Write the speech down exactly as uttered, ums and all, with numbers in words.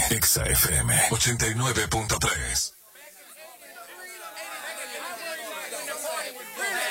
Exa F M ochenta y nueve punto tres.